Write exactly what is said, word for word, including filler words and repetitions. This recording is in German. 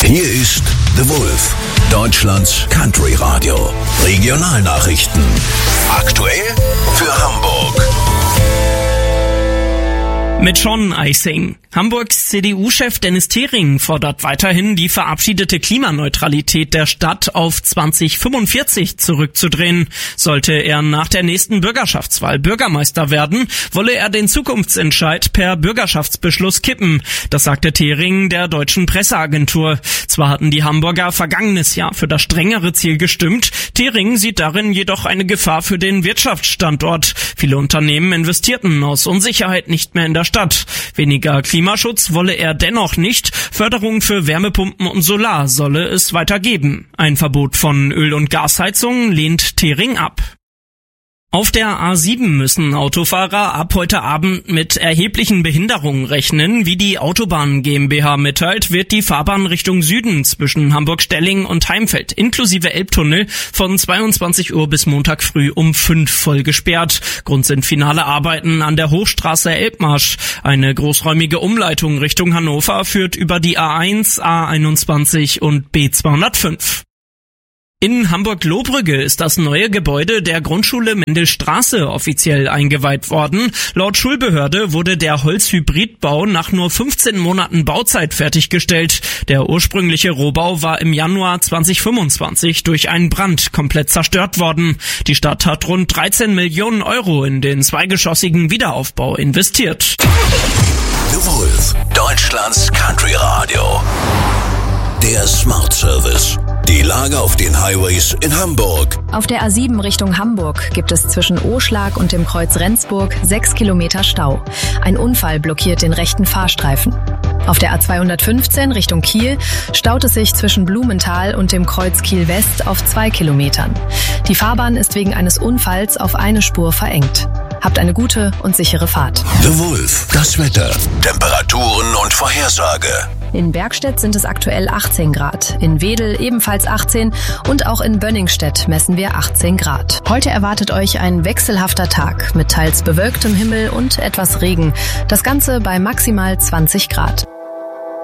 Hier ist The Wolf, Deutschlands Country Radio. Regionalnachrichten. Aktuell für Hamburg. Mit Sean Eising. Hamburgs C D U-Chef Dennis Thering fordert weiterhin, die verabschiedete Klimaneutralität der Stadt auf zwanzig fünfundvierzig zurückzudrehen. Sollte er nach der nächsten Bürgerschaftswahl Bürgermeister werden, wolle er den Zukunftsentscheid per Bürgerschaftsbeschluss kippen. Das sagte Thering der deutschen Presseagentur. Zwar hatten die Hamburger vergangenes Jahr für das strengere Ziel gestimmt, Thering sieht darin jedoch eine Gefahr für den Wirtschaftsstandort. Viele Unternehmen investierten aus Unsicherheit nicht mehr in der Stadt. Weniger Klimaschutz wolle er dennoch nicht. Förderung für Wärmepumpen und Solar solle es weiter geben. Ein Verbot von Öl- und Gasheizungen lehnt Thering ab. Auf der A sieben müssen Autofahrer ab heute Abend mit erheblichen Behinderungen rechnen. Wie die Autobahn GmbH mitteilt, wird die Fahrbahn Richtung Süden zwischen Hamburg-Stelling und Heimfeld inklusive Elbtunnel von zweiundzwanzig Uhr bis Montag früh um fünf voll gesperrt. Grund sind finale Arbeiten an der Hochstraße Elbmarsch. Eine großräumige Umleitung Richtung Hannover führt über die A eins, A einundzwanzig und B zweihundertfünf. In Hamburg-Lohbrügge ist das neue Gebäude der Grundschule Mendelstraße offiziell eingeweiht worden. Laut Schulbehörde wurde der Holzhybridbau nach nur fünfzehn Monaten Bauzeit fertiggestellt. Der ursprüngliche Rohbau war im Januar zwanzig fünfundzwanzig durch einen Brand komplett zerstört worden. Die Stadt hat rund dreizehn Millionen Euro in den zweigeschossigen Wiederaufbau investiert. The Wolf, Deutschlands Country Radio. Der Smart Service. Die Lage auf den Highways in Hamburg. Auf der A sieben Richtung Hamburg gibt es zwischen Oschlag und dem Kreuz Rendsburg sechs Kilometer Stau. Ein Unfall blockiert den rechten Fahrstreifen. Auf der A zweihundertfünfzehn Richtung Kiel staut es sich zwischen Blumenthal und dem Kreuz Kiel West auf zwei Kilometern. Die Fahrbahn ist wegen eines Unfalls auf eine Spur verengt. Habt eine gute und sichere Fahrt. The Wolf, das Wetter, Temperaturen und Vorhersage. In Bergstedt sind es aktuell achtzehn Grad, in Wedel ebenfalls achtzehn und auch in Bönningstedt messen wir achtzehn Grad. Heute erwartet euch ein wechselhafter Tag mit teils bewölktem Himmel und etwas Regen. Das Ganze bei maximal zwanzig Grad.